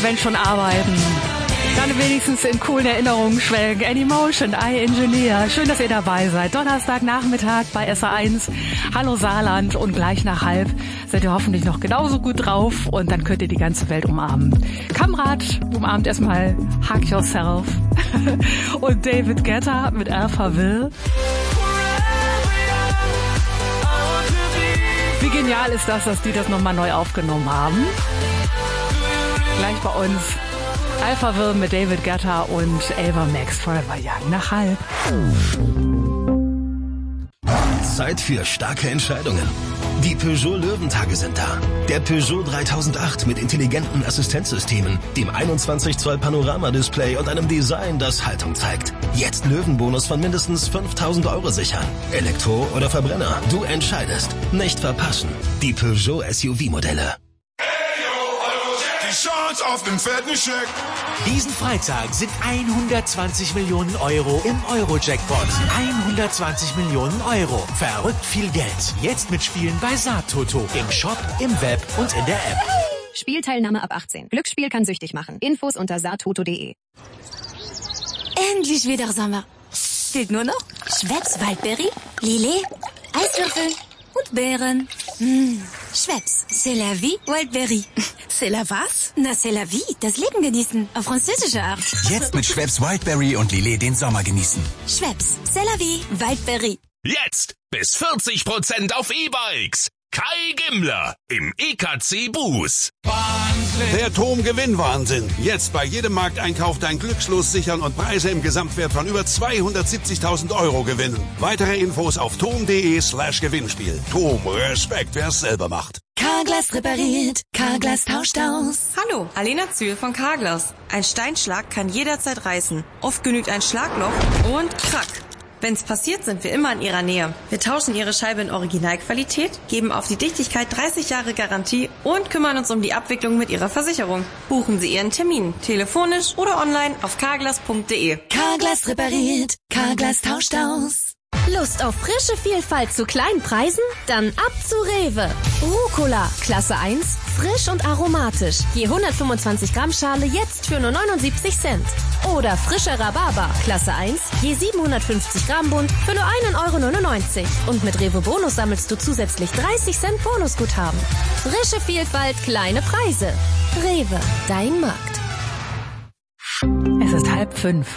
wenn schon arbeiten, dann wenigstens in coolen Erinnerungen schwelgen. Anymotion, iEngineer. Schön, dass ihr dabei seid. Donnerstagnachmittag bei SA1. Hallo Saarland, und gleich nach 12:30 seid ihr hoffentlich noch genauso gut drauf und dann könnt ihr die ganze Welt umarmen. Kamrat umarmt erstmal Hug Yourself und David Guetta mit Alphaville. Wie genial ist das, dass die das nochmal neu aufgenommen haben? Gleich bei uns Alphaville mit David Guetta und Ava Max, Forever Young nach 12:30. Zeit für starke Entscheidungen. Die Peugeot Löwentage sind da. Der Peugeot 3008 mit intelligenten Assistenzsystemen, dem 21 Zoll Panoramadisplay und einem Design, das Haltung zeigt. Jetzt Löwenbonus von mindestens 5.000 € sichern. Elektro oder Verbrenner, du entscheidest. Nicht verpassen. Die Peugeot SUV-Modelle. Auf den fetten Scheck. Diesen Freitag sind 120 Millionen € im Euro-Jackpot. 120 Millionen €. Verrückt viel Geld. Jetzt mitspielen bei Saattoto. Im Shop, im Web und in der App. Spielteilnahme ab 18. Glücksspiel kann süchtig machen. Infos unter saattoto.de. Endlich wieder Sommer. Fehlt nur noch Schweppes Waldberry, Lillet, Eiswürfel und Beeren. Schweppes, c'est la vie, Wildberry. C'est la was? Na, c'est la vie, das Leben genießen, auf französische Art. Jetzt mit Schweppes Wildberry und Lillet den Sommer genießen. Schweppes, c'est la vie, Wildberry. Jetzt bis 40% auf E-Bikes. Kai Gimmler im EKC Bus. Der TOM-Gewinnwahnsinn. Jetzt bei jedem Markteinkauf dein Glückslos sichern und Preise im Gesamtwert von über 270.000 € gewinnen. Weitere Infos auf tom.de/Gewinnspiel. TOM, Respekt, wer es selber macht. Carglass repariert, Carglass tauscht aus. Hallo, Alena Zühl von Carglass. Ein Steinschlag kann jederzeit reißen. Oft genügt ein Schlagloch und krack. Wenn's passiert, sind wir immer in Ihrer Nähe. Wir tauschen Ihre Scheibe in Originalqualität, geben auf die Dichtigkeit 30 Jahre Garantie und kümmern uns um die Abwicklung mit Ihrer Versicherung. Buchen Sie Ihren Termin, telefonisch oder online auf carglass.de. Carglass repariert, Carglass tauscht aus. Lust auf frische Vielfalt zu kleinen Preisen? Dann ab zu Rewe. Rucola, Klasse 1, frisch und aromatisch. Je 125 Gramm Schale jetzt für nur 79 Cent. Oder frischer Rhabarber, Klasse 1, je 750 Gramm Bund für nur 1,99 €. Und mit Rewe Bonus sammelst du zusätzlich 30 Cent Bonusguthaben. Frische Vielfalt, kleine Preise. Rewe, dein Markt. Es ist 4:30.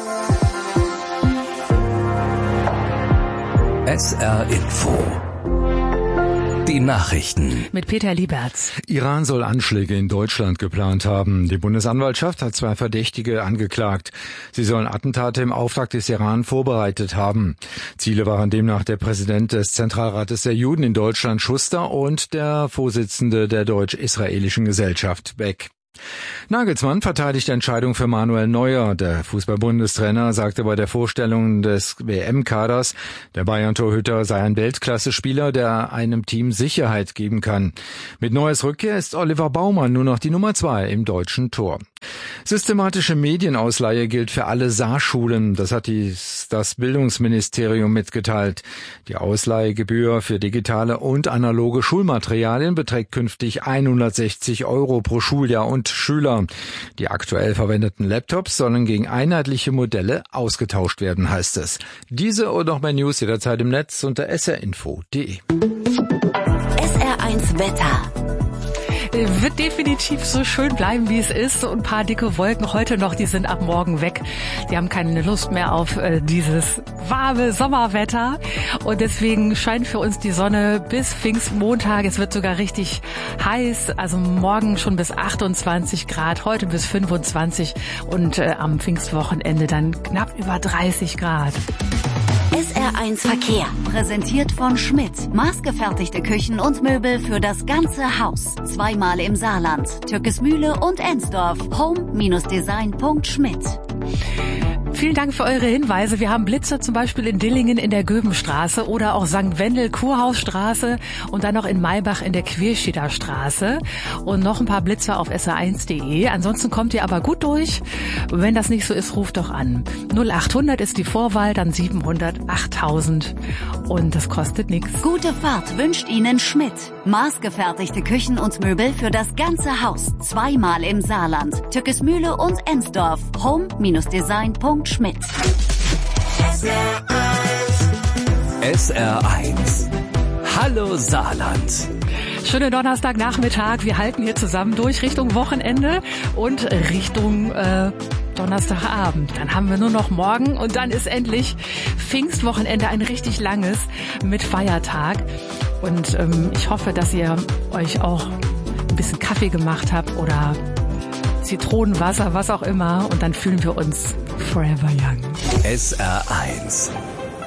SR Info. Die Nachrichten. Mit Peter Lieberts. Iran soll Anschläge in Deutschland geplant haben. Die Bundesanwaltschaft hat 2 Verdächtige angeklagt. Sie sollen Attentate im Auftrag des Iran vorbereitet haben. Ziele waren demnach der Präsident des Zentralrates der Juden in Deutschland, Schuster, und der Vorsitzende der deutsch-israelischen Gesellschaft, Beck. Nagelsmann verteidigt Entscheidung für Manuel Neuer. Der Fußball-Bundestrainer sagte bei der Vorstellung des WM-Kaders, der Bayern-Torhüter sei ein Weltklasse-Spieler, der einem Team Sicherheit geben kann. Mit Neuers Rückkehr ist Oliver Baumann nur noch die Nummer 2 im deutschen Tor. Systematische Medienausleihe gilt für alle Saarschulen. Das hat das Bildungsministerium mitgeteilt. Die Ausleihgebühr für digitale und analoge Schulmaterialien beträgt künftig 160 € pro Schuljahr und Schüler. Die aktuell verwendeten Laptops sollen gegen einheitliche Modelle ausgetauscht werden, heißt es. Diese und noch mehr News jederzeit im Netz unter srinfo.de. SR1 Wetter. Wird definitiv so schön bleiben, wie es ist. Und ein paar dicke Wolken heute noch, die sind ab morgen weg. Die haben keine Lust mehr auf dieses warme Sommerwetter. Und deswegen scheint für uns die Sonne bis Pfingstmontag. Es wird sogar richtig heiß. Also morgen schon bis 28 Grad, heute bis 25 und am Pfingstwochenende dann knapp über 30 Grad. SR1 Verkehr, präsentiert von Schmidt. Maßgefertigte Küchen und Möbel für das ganze Haus. 2-mal im Saarland, Türkesmühle und Ensdorf. Home-Design.schmidt. Vielen Dank für eure Hinweise. Wir haben Blitzer zum Beispiel in Dillingen in der Göbenstraße oder auch St. Wendel Kurhausstraße und dann noch in Maybach in der Quirscheder Straße und noch ein paar Blitzer auf sr1.de. Ansonsten kommt ihr aber gut durch. Wenn das nicht so ist, ruft doch an. 0800 ist die Vorwahl, dann 700 8000 und das kostet nichts. Gute Fahrt wünscht Ihnen Schmidt. Maßgefertigte Küchen und Möbel für das ganze Haus. Zweimal im Saarland. Tückesmühle und Ensdorf. Home-design.schmidt. SR1. Hallo Saarland. Schönen Donnerstagnachmittag. Wir halten hier zusammen durch Richtung Wochenende und Richtung Donnerstagabend. Dann haben wir nur noch morgen und dann ist endlich Pfingstwochenende, ein richtig langes mit Feiertag. Und ich hoffe, dass ihr euch auch ein bisschen Kaffee gemacht habt oder Zitronenwasser, was auch immer. Und dann fühlen wir uns forever young. SR1.